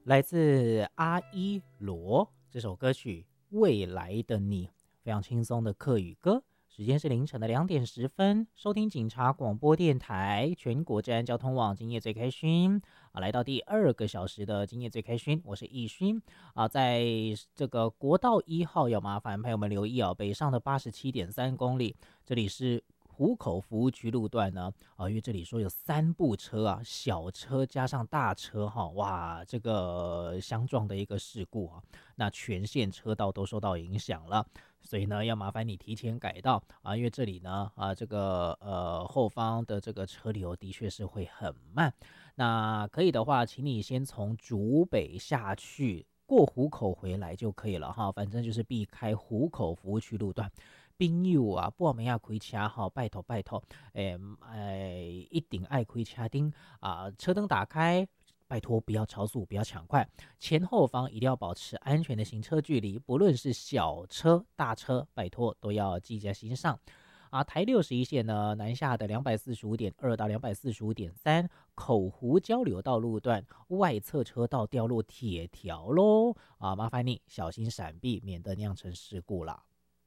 来自阿依罗这首歌曲《未来的你》，非常轻松的客语歌。时间是凌晨的2点10分，收听警察广播电台全国治安交通网，今夜最开心啊！来到第2个小时的今夜最开心，我是易勋啊。在这个国道1号，要麻烦朋友们留意啊，北上的87.3公里，这里是湖口服务区路段呢，因为这里说有3部车啊，小车加上大车哈，哇，这个相撞的一个事故啊，那全线车道都受到影响了，所以呢，要麻烦你提前改道啊，因为这里呢这个后方的这个车流的确是会很慢，那可以的话，请你先从竹北下去。过湖口回来就可以了哈，反正就是避开湖口服务区路段。朋友啊，报名要开车哈，拜托拜托，一定爱开车灯啊，车灯打开，拜托不要超速，不要抢快，前后方一定要保持安全的行车距离，不论是小车、大车，拜托都要记在心上。啊，台61线呢，南下的245.2到245.3口湖交流道路段外侧车道掉落铁条喽，啊，麻烦你小心闪避，免得酿成事故啦。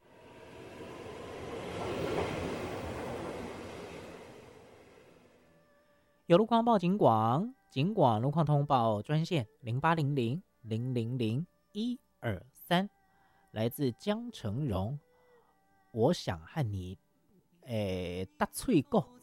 有路况报警广，警广路况通报专线0800000123，来自江成荣。我想和你，搭喙鼓